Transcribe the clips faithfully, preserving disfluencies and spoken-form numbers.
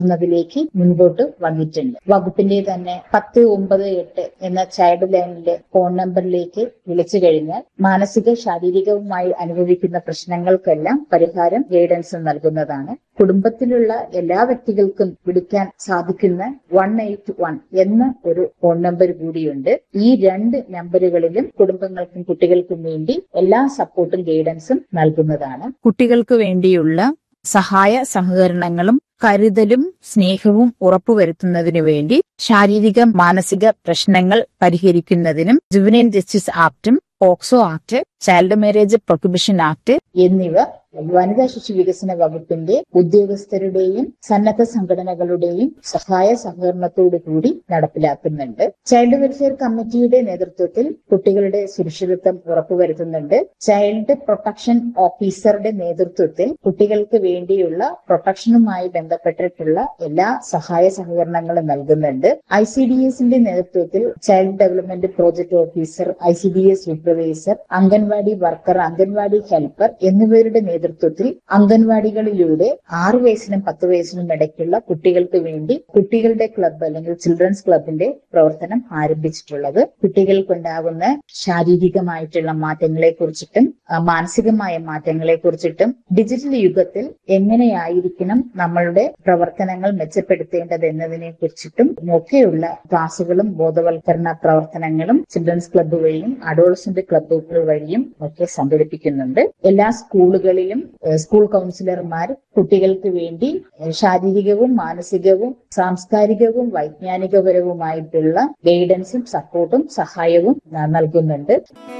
ന്നതിലേക്ക് മുൻപോട്ട് വന്നിട്ടുണ്ട്. വകുപ്പിന്റെ തന്നെ പത്ത് ഒമ്പത് എട്ട് എന്ന ചൈൽഡ് ലൈനിലെ ഫോൺ നമ്പറിലേക്ക് വിളിച്ചു കഴിഞ്ഞാൽ മാനസിക ശാരീരികവുമായി അനുഭവിക്കുന്ന പ്രശ്നങ്ങൾക്കെല്ലാം പരിഹാരം ഗൈഡൻസ് നൽകുന്നതാണ്. കുടുംബത്തിലുള്ള എല്ലാ വ്യക്തികൾക്കും വിളിക്കാൻ സാധിക്കുന്ന വൺ എയ്റ്റ് വൺ എന്ന ഒരു ഫോൺ നമ്പർ കൂടിയുണ്ട്. ഈ രണ്ട് നമ്പറുകളിലും കുടുംബങ്ങൾക്കും കുട്ടികൾക്കും വേണ്ടി എല്ലാ സപ്പോർട്ടും ഗൈഡൻസും നൽകുന്നതാണ്. കുട്ടികൾക്ക് വേണ്ടിയുള്ള സഹായ സഹകരണങ്ങളും കരുതലും സ്നേഹവും ഉറപ്പുവരുത്തുന്നതിനു വേണ്ടി ശാരീരിക മാനസിക പ്രശ്നങ്ങൾ പരിഹരിക്കുന്നതിനും juvenile justice ആക്ടും POCSO act, child marriage prohibition act എന്നിവ വനിതാ ശിശു വികസന വകുപ്പിന്റെ ഉദ്യോഗസ്ഥരുടെയും സന്നദ്ധ സംഘടനകളുടെയും സഹായ സഹകരണത്തോടു കൂടി നടപ്പിലാക്കുന്നുണ്ട്. ചൈൽഡ് വെൽഫെയർ കമ്മിറ്റിയുടെ നേതൃത്വത്തിൽ കുട്ടികളുടെ സുരക്ഷിതത്വം ഉറപ്പുവരുത്തുന്നുണ്ട്. ചൈൽഡ് പ്രൊട്ടക്ഷൻ ഓഫീസറുടെ നേതൃത്വത്തിൽ കുട്ടികൾക്ക് വേണ്ടിയുള്ള പ്രൊട്ടക്ഷനുമായി ബന്ധപ്പെട്ടിട്ടുള്ള എല്ലാ സഹായ സഹകരണങ്ങളും നൽകുന്നുണ്ട്. ഐ സി ഡി എസിന്റെ നേതൃത്വത്തിൽ child development project officer, I C D S supervisor, anganwadi worker, anganwadi helper എന്നിവരുടെ നേതൃത്വത്തിൽ അംഗൻവാടികളിലൂടെ ആറു വയസ്സിനും പത്ത് വയസ്സിനും ഇടയ്ക്കുള്ള കുട്ടികൾക്ക് വേണ്ടി കുട്ടികളുടെ ക്ലബ്ബ് അല്ലെങ്കിൽ ചിൽഡ്രൻസ് ക്ലബിന്റെ പ്രവർത്തനം ആരംഭിച്ചിട്ടുള്ളത്. കുട്ടികൾക്കുണ്ടാകുന്ന ശാരീരികമായിട്ടുള്ള മാറ്റങ്ങളെ കുറിച്ചിട്ടും മാനസികമായ മാറ്റങ്ങളെ കുറിച്ചിട്ടും ഡിജിറ്റൽ യുഗത്തിൽ എങ്ങനെയായിരിക്കണം നമ്മളുടെ പ്രവർത്തനങ്ങൾ മെച്ചപ്പെടുത്തേണ്ടത് എന്നതിനെ കുറിച്ചിട്ടും ഒക്കെയുള്ള ക്ലാസുകളും ബോധവൽക്കരണ പ്രവർത്തനങ്ങളും ചിൽഡ്രൻസ് ക്ലബ്ബ് വഴിയും അഡോളസന്റ് ക്ലബ്ബുകൾ വഴിയും ഒക്കെ സംഘടിപ്പിക്കുന്നുണ്ട്. എല്ലാ സ്കൂളുകളിലും സ്കൂൾ കൗൺസിലർമാർ കുട്ടികൾക്ക് വേണ്ടി ശാരീരികവും മാനസികവും സാംസ്കാരികവും വൈജ്ഞാനികപരവുമായിട്ടുള്ള ഗൈഡൻസും സപ്പോർട്ടും സഹായവും നൽകുന്നുണ്ട്.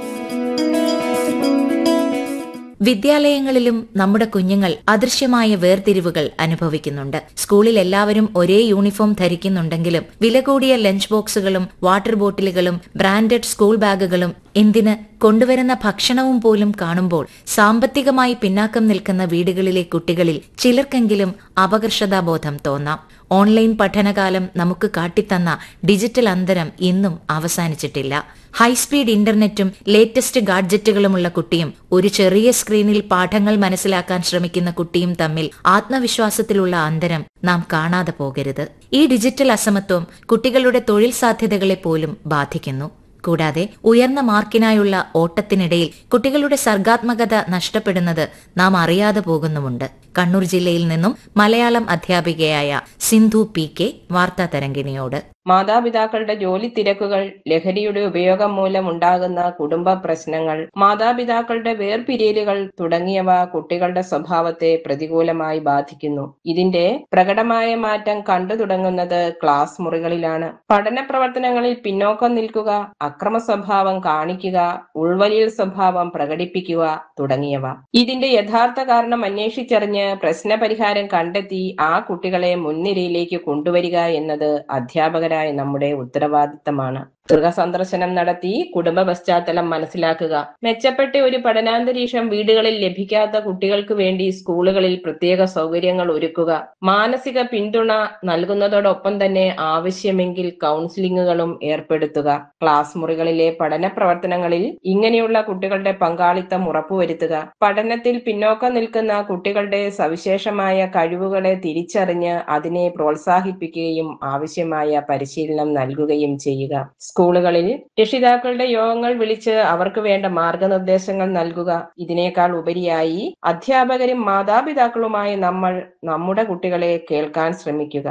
വിദ്യാലയങ്ങളിലും നമ്മുടെ കുഞ്ഞുങ്ങൾ അദൃശ്യമായ വേർതിരിവുകൾ അനുഭവിക്കുന്നുണ്ട്. സ്കൂളിൽ എല്ലാവരും ഒരേ യൂണിഫോം ധരിക്കുന്നുണ്ടെങ്കിലും വില കൂടിയ ലഞ്ച് ബോക്സുകളും വാട്ടർ ബോട്ടിലുകളും ബ്രാൻഡഡ് സ്കൂൾ ബാഗുകളും എന്തിന് കൊണ്ടുവരുന്ന ഭക്ഷണവും പോലും കാണുമ്പോൾ സാമ്പത്തികമായി പിന്നാക്കം നിൽക്കുന്ന വീടുകളിലെ കുട്ടികളിൽ ചിലർക്കെങ്കിലും അപകർഷതാബോധം തോന്നാം. ഓൺലൈൻ പഠനകാലം നമുക്ക് കാട്ടിത്തന്ന ഡിജിറ്റൽ അന്തരം ഇന്നും അവസാനിച്ചിട്ടില്ല. ഹൈസ്പീഡ് ഇന്റർനെറ്റും ലേറ്റസ്റ്റ് ഗാഡ്ജറ്റുകളുമുള്ള കുട്ടിയും ഒരു ചെറിയ സ്ക്രീനിൽ പാഠങ്ങൾ മനസ്സിലാക്കാൻ ശ്രമിക്കുന്ന കുട്ടിയും തമ്മിൽ ആത്മവിശ്വാസത്തിലുള്ള അന്തരം നാം കാണാതെ പോകരുത്. ഈ ഡിജിറ്റൽ അസമത്വം കുട്ടികളുടെ തൊഴിൽ സാധ്യതകളെ പോലും ബാധിക്കുന്നു. കൂടാതെ ഉയർന്ന മാർക്കിനായുള്ള ഓട്ടത്തിനിടയിൽ കുട്ടികളുടെ സർഗാത്മകത നഷ്ടപ്പെടുന്നത് നാം അറിയാതെ പോകുന്നുമുണ്ട്. കണ്ണൂർ ജില്ലയിൽ നിന്നും മലയാളം അധ്യാപികയായ സിന്ധു പി കെ വാർത്താ തരംഗിണിയോട്. മാതാപിതാക്കളുടെ ജോലി തിരക്കുകൾ, ലഹരിയുടെ ഉപയോഗം മൂലം ഉണ്ടാകുന്ന കുടുംബ പ്രശ്നങ്ങൾ, മാതാപിതാക്കളുടെ വേർപിരിയലുകൾ തുടങ്ങിയവ കുട്ടികളുടെ സ്വഭാവത്തെ പ്രതികൂലമായി ബാധിക്കുന്നു. ഇതിന്റെ പ്രകടമായ മാറ്റം കണ്ടു തുടങ്ങുന്നത് ക്ലാസ് മുറികളിലാണ്. പഠന പ്രവർത്തനങ്ങളിൽ പിന്നോക്കം നിൽക്കുക, അക്രമ സ്വഭാവം കാണിക്കുക, ഉൾവലിയൽ സ്വഭാവം പ്രകടിപ്പിക്കുക തുടങ്ങിയവ. ഇതിന്റെ യഥാർത്ഥ കാരണം അന്വേഷിച്ചറിഞ്ഞ് പ്രശ്നപരിഹാരം കണ്ടെത്തി ആ കുട്ടികളെ മുൻനിരയിലേക്ക് കൊണ്ടുവരിക എന്നത് അധ്യാപകരായ നമ്മുടെ ഉത്തരവാദിത്തമാണ്. ഗൃഹസന്ദർശനം നടത്തി കുടുംബ പശ്ചാത്തലം മനസ്സിലാക്കുക. മെച്ചപ്പെട്ട ഒരു പഠനാന്തരീക്ഷം വീടുകളിൽ ലഭിക്കാത്ത കുട്ടികൾക്ക് വേണ്ടി സ്കൂളുകളിൽ പ്രത്യേക സൗകര്യങ്ങൾ ഒരുക്കുക. മാനസിക പിന്തുണ നൽകുന്നതോടൊപ്പം തന്നെ ആവശ്യമെങ്കിൽ കൗൺസിലിങ്ങുകളും ഏർപ്പെടുത്തുക. ക്ലാസ് മുറികളിലെ പഠന പ്രവർത്തനങ്ങളിൽ ഇങ്ങനെയുള്ള കുട്ടികളുടെ പങ്കാളിത്തം ഉറപ്പുവരുത്തുക. പഠനത്തിൽ പിന്നോക്കം നിൽക്കുന്ന കുട്ടികളുടെ സവിശേഷമായ കഴിവുകളെ തിരിച്ചറിഞ്ഞ് അതിനെ പ്രോത്സാഹിപ്പിക്കുകയും ആവശ്യമായ പരിശീലനം നൽകുകയും ചെയ്യുക. സ്കൂളുകളിൽ രക്ഷിതാക്കളുടെ യോഗങ്ങൾ വിളിച്ച് അവർക്ക് വേണ്ട മാർഗനിർദ്ദേശങ്ങൾ നൽകുക. ഇതിനേക്കാൾ ഉപരിയായി അധ്യാപകരും മാതാപിതാക്കളുമായ നമ്മൾ നമ്മുടെ കുട്ടികളെ കേൾക്കാൻ ശ്രമിക്കുക.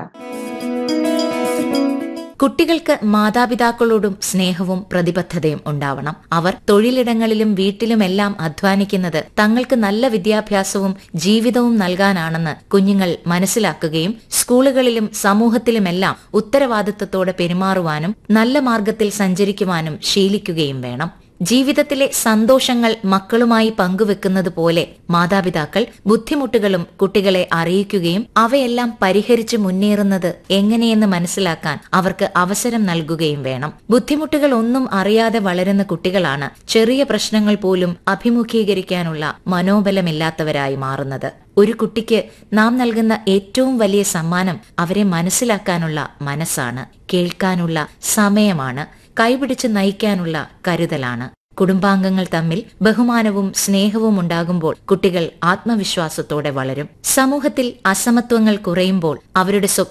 കുട്ടികൾക്ക് മാതാപിതാക്കളോടും സ്നേഹവും പ്രതിബദ്ധതയും ഉണ്ടാവണം. അവർ തൊഴിലിടങ്ങളിലും വീട്ടിലുമെല്ലാം അധ്വാനിക്കുന്നത് തങ്ങൾക്ക് നല്ല വിദ്യാഭ്യാസവും ജീവിതവും നൽകാനാണെന്ന് കുഞ്ഞുങ്ങൾ മനസ്സിലാക്കുകയും സ്കൂളുകളിലും സമൂഹത്തിലുമെല്ലാം ഉത്തരവാദിത്തത്തോടെ പെരുമാറുവാനും നല്ല മാർഗത്തിൽ സഞ്ചരിക്കുവാനും ശീലിക്കുകയും വേണം. ജീവിതത്തിലെ സന്തോഷങ്ങൾ മക്കളുമായി പങ്കുവെക്കുന്നത് പോലെ മാതാപിതാക്കൾ ബുദ്ധിമുട്ടുകളും കുട്ടികളെ അറിയിക്കുകയും അവയെല്ലാം പരിഹരിച്ച് മുന്നേറുന്നത് എങ്ങനെയെന്ന് മനസ്സിലാക്കാൻ അവർക്ക് അവസരം നൽകുകയും വേണം. ബുദ്ധിമുട്ടുകൾ ഒന്നും അറിയാതെ വളരുന്ന കുട്ടികളാണ് ചെറിയ പ്രശ്നങ്ങൾ പോലും അഭിമുഖീകരിക്കാനുള്ള മനോബലമില്ലാത്തവരായി മാറുന്നത്. ഒരു കുട്ടിക്ക് നാം നൽകുന്ന ഏറ്റവും വലിയ സമ്മാനം അവരെ മനസ്സിലാക്കാനുള്ള മനസ്സാണ്, കേൾക്കാനുള്ള സമയമാണ്, കൈപിടിച്ച് നയിക്കാനുള്ള കരുതലാണ്. കുടുംബാംഗങ്ങൾ തമ്മിൽ ബഹുമാനവും സ്നേഹവും ഉണ്ടാകുമ്പോൾ കുട്ടികൾ ആത്മവിശ്വാസത്തോടെ വളരും. സമൂഹത്തിൽ അസമത്വങ്ങൾ കുറയുമ്പോൾ അവരുടെ